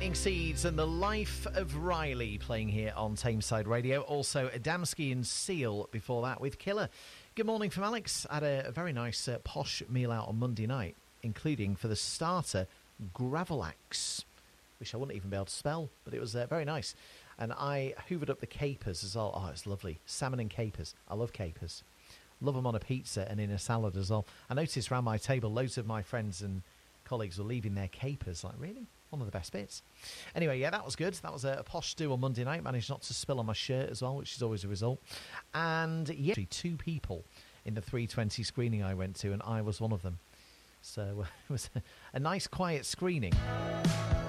Lightning Seeds and The Life of Riley playing here on Tameside Radio. Also, Adamski and Seal before that with Killer. Good morning from Alex. Had a very nice posh meal out on Monday night, including, for the starter, Gravelax, which I wouldn't even be able to spell, but it was very nice. And I hoovered up the capers as well. Oh, it's lovely. Salmon and capers. I love capers. Love them on a pizza and in a salad as well. I noticed around my table loads of my friends and colleagues were leaving their capers. Like, really? One of the best bits. Anyway, yeah, that was good. That was a posh stew on Monday night. Managed not to spill on my shirt as well, which is always a result. And yeah, two people in the 3:20 screening I went to, and I was one of them. So it was a nice quiet screening.